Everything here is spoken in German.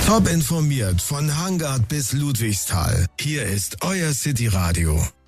Top informiert von Hangard bis Ludwigsthal. Hier ist euer City Radio.